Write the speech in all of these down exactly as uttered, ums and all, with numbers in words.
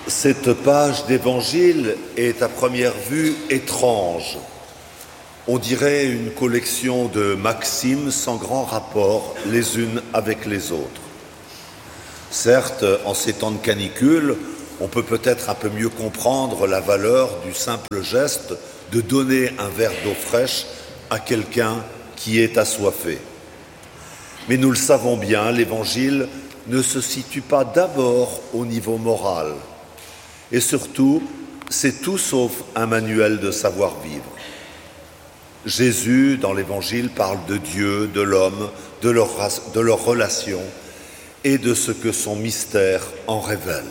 Cette page d'évangile est à première vue étrange. On dirait une collection de maximes sans grand rapport les unes avec les autres. Certes, en ces temps de canicule, on peut peut-être un peu mieux comprendre la valeur du simple geste de donner un verre d'eau fraîche à quelqu'un qui est assoiffé. Mais nous le savons bien, l'Évangile ne se situe pas d'abord au niveau moral. Et surtout, c'est tout sauf un manuel de savoir-vivre. Jésus, dans l'Évangile, parle de Dieu, de l'homme, de leur, de leur relation et de ce que son mystère en révèle.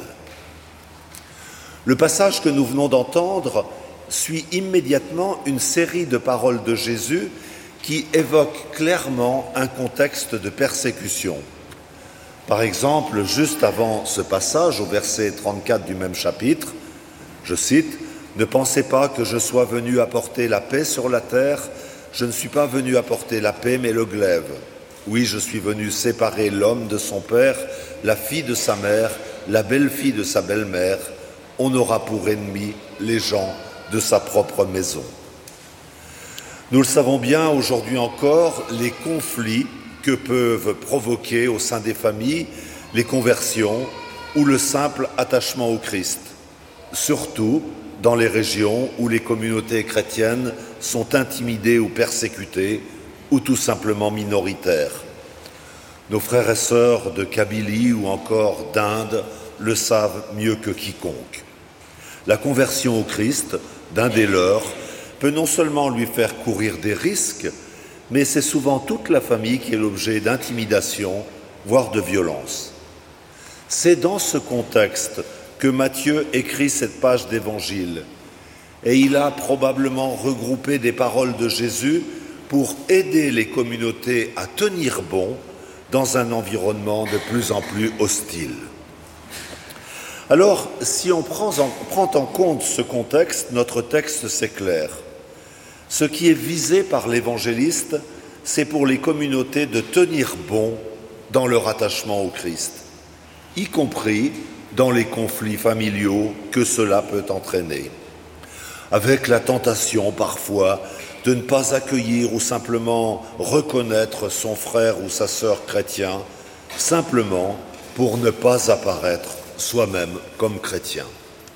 Le passage que nous venons d'entendre suit immédiatement une série de paroles de Jésus qui évoquent clairement un contexte de persécution. Par exemple, juste avant ce passage, au verset trente-quatre du même chapitre, je cite, « Ne pensez pas que je sois venu apporter la paix sur la terre, je ne suis pas venu apporter la paix, mais le glaive. Oui, je suis venu séparer l'homme de son père, la fille de sa mère, la belle-fille de sa belle-mère. On aura pour ennemis les gens de sa propre maison. » Nous le savons bien, aujourd'hui encore, les conflits que peuvent provoquer au sein des familles les conversions ou le simple attachement au Christ, surtout dans les régions où les communautés chrétiennes sont intimidées ou persécutées ou tout simplement minoritaires. Nos frères et sœurs de Kabylie ou encore d'Inde le savent mieux que quiconque. La conversion au Christ d'un des leurs peut non seulement lui faire courir des risques, mais c'est souvent toute la famille qui est l'objet d'intimidation, voire de violence. C'est dans ce contexte que Matthieu écrit cette page d'évangile, et il a probablement regroupé des paroles de Jésus pour aider les communautés à tenir bon dans un environnement de plus en plus hostile. Alors, si on prend en, prend en compte ce contexte, notre texte s'éclaire. Ce qui est visé par l'évangéliste, c'est pour les communautés de tenir bon dans leur attachement au Christ, y compris dans les conflits familiaux que cela peut entraîner, avec la tentation parfois de ne pas accueillir ou simplement reconnaître son frère ou sa sœur chrétien, simplement pour ne pas apparaître soi-même comme chrétien.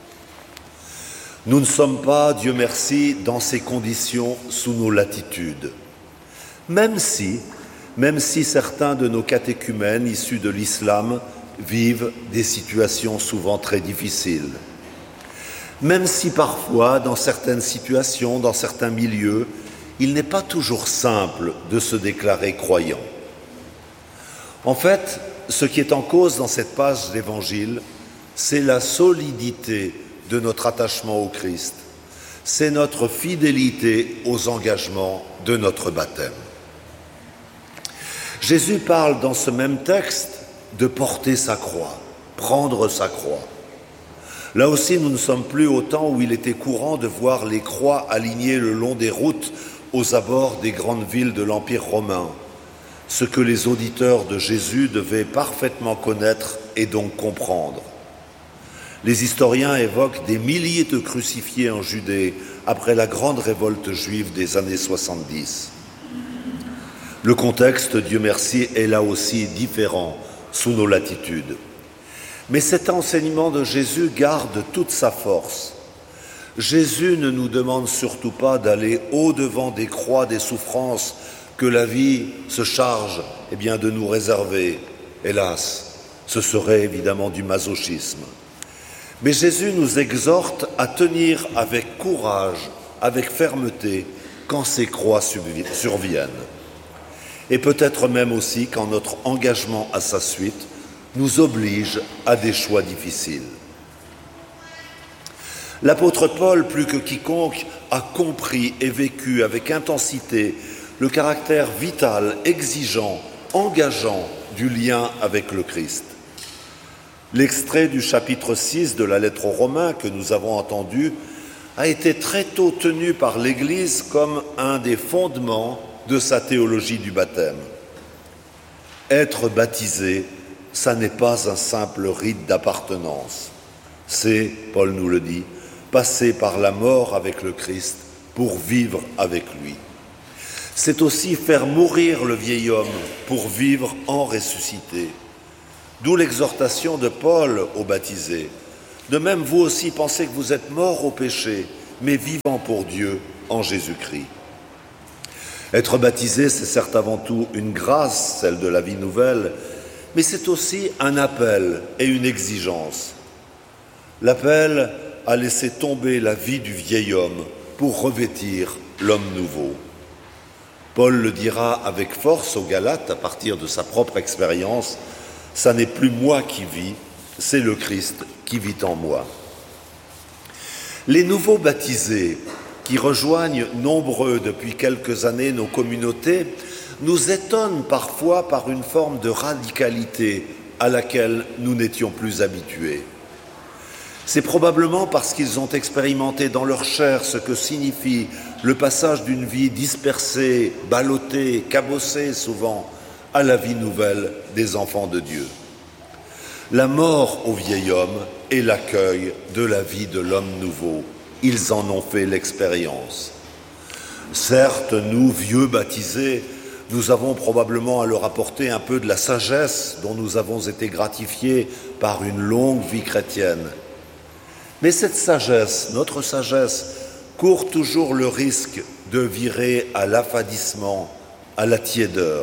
Nous ne sommes pas, Dieu merci, dans ces conditions sous nos latitudes. Même si, même si certains de nos catéchumènes issus de l'islam vivent des situations souvent très difficiles. Même si parfois, dans certaines situations, dans certains milieux, il n'est pas toujours simple de se déclarer croyant. En fait, ce qui est en cause dans cette page d'Évangile, c'est la solidité de notre attachement au Christ. C'est notre fidélité aux engagements de notre baptême. Jésus parle dans ce même texte de porter sa croix, prendre sa croix. Là aussi, nous ne sommes plus au temps où il était courant de voir les croix alignées le long des routes aux abords des grandes villes de l'Empire romain, ce que les auditeurs de Jésus devaient parfaitement connaître et donc comprendre. Les historiens évoquent des milliers de crucifiés en Judée après la grande révolte juive des années soixante-dix. Le contexte, Dieu merci, est là aussi différent sous nos latitudes. Mais cet enseignement de Jésus garde toute sa force. Jésus ne nous demande surtout pas d'aller au-devant des croix, des souffrances que la vie se charge eh bien, de nous réserver. Hélas, ce serait évidemment du masochisme. Mais Jésus nous exhorte à tenir avec courage, avec fermeté, quand ces croix surviennent. Et peut-être même aussi quand notre engagement à sa suite nous oblige à des choix difficiles. L'apôtre Paul, plus que quiconque, a compris et vécu avec intensité le caractère vital, exigeant, engageant du lien avec le Christ. L'extrait du chapitre six de la lettre aux Romains que nous avons entendu a été très tôt tenu par l'Église comme un des fondements de sa théologie du baptême. Être baptisé, ça n'est pas un simple rite d'appartenance. C'est, Paul nous le dit, passer par la mort avec le Christ pour vivre avec lui. C'est aussi faire mourir le vieil homme pour vivre en ressuscité. D'où l'exhortation de Paul aux baptisés. De même, vous aussi pensez que vous êtes morts au péché, mais vivants pour Dieu en Jésus-Christ. Être baptisé, c'est certes avant tout une grâce, celle de la vie nouvelle, mais c'est aussi un appel et une exigence. L'appel à laisser tomber la vie du vieil homme pour revêtir l'homme nouveau. Paul le dira avec force aux Galates à partir de sa propre expérience, « Ça n'est plus moi qui vis, c'est le Christ qui vit en moi ». Les nouveaux baptisés, qui rejoignent nombreux depuis quelques années nos communautés, nous étonnent parfois par une forme de radicalité à laquelle nous n'étions plus habitués. C'est probablement parce qu'ils ont expérimenté dans leur chair ce que signifie le passage d'une vie dispersée, ballottée, cabossée souvent, à la vie nouvelle des enfants de Dieu. La mort au vieil homme est l'accueil de la vie de l'homme nouveau. Ils en ont fait l'expérience. Certes, nous, vieux baptisés, nous avons probablement à leur apporter un peu de la sagesse dont nous avons été gratifiés par une longue vie chrétienne. Mais cette sagesse, notre sagesse, court toujours le risque de virer à l'affadissement, à la tiédeur.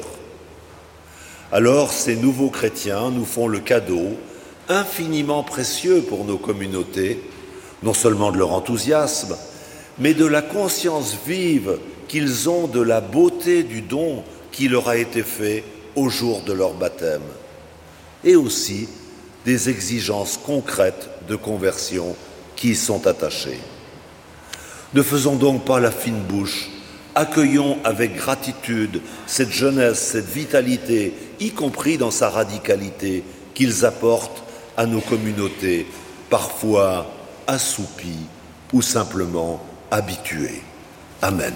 Alors ces nouveaux chrétiens nous font le cadeau, infiniment précieux pour nos communautés, non seulement de leur enthousiasme, mais de la conscience vive qu'ils ont de la beauté du don qui leur a été fait au jour de leur baptême, et aussi des exigences concrètes de conversion qui y sont attachées. Ne faisons donc pas la fine bouche, accueillons avec gratitude cette jeunesse, cette vitalité, y compris dans sa radicalité, qu'ils apportent à nos communautés, parfois assoupies ou simplement habituées. Amen.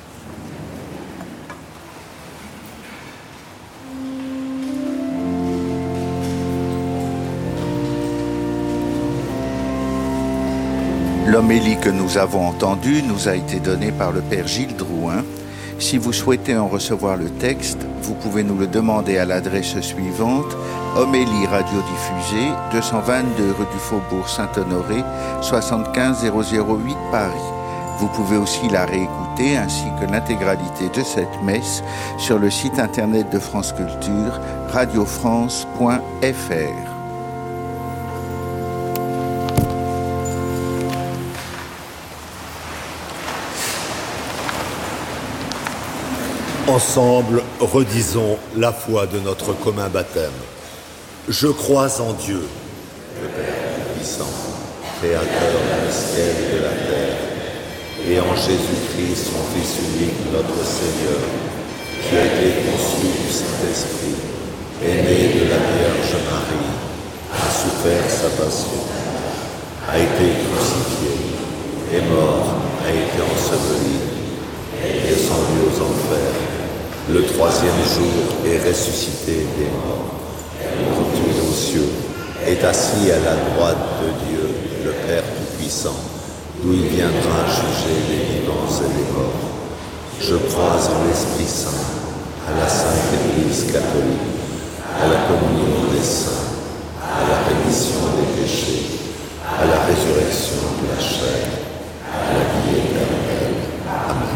L'homélie que nous avons entendue nous a été donnée par le Père Gilles Drouin. Si vous souhaitez en recevoir le texte, vous pouvez nous le demander à l'adresse suivante: Homélie radiodiffusée, deux cent vingt-deux rue du Faubourg Saint-Honoré, soixante-quinze zéro zéro huit Paris. Vous pouvez aussi la réécouter ainsi que l'intégralité de cette messe sur le site internet de France Culture, radio france point f r. Ensemble, redisons la foi de notre commun baptême. Je crois en Dieu, le Père puissant, Créateur du ciel et de la terre, et en Jésus-Christ, son Fils unique, notre Seigneur, qui a été conçu du Saint-Esprit, est né de la Vierge Marie, a souffert sa passion, a été crucifié, est mort, a été enseveli, est descendu aux enfers. Le troisième jour est ressuscité des morts, est retourné aux cieux, est assis à la droite de Dieu, le Père Tout-Puissant, d'où il viendra juger les vivants et les morts. Je crois en l'Esprit Saint, à la Sainte Église catholique, à la communion des saints, à la rémission des péchés, à la résurrection de la chair, à la vie éternelle. Amen.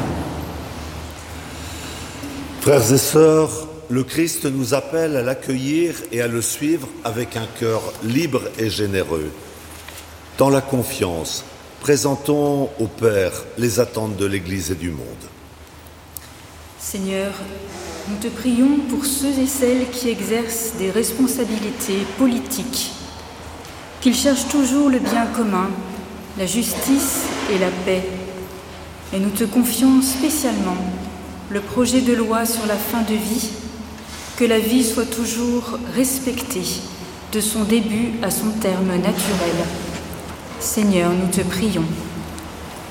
Frères et sœurs, le Christ nous appelle à l'accueillir et à le suivre avec un cœur libre et généreux. Dans la confiance, présentons au Père les attentes de l'Église et du monde. Seigneur, nous te prions pour ceux et celles qui exercent des responsabilités politiques, qu'ils cherchent toujours le bien commun, la justice et la paix. Et nous te confions spécialement le projet de loi sur la fin de vie, que la vie soit toujours respectée, de son début à son terme naturel. Seigneur, nous te prions.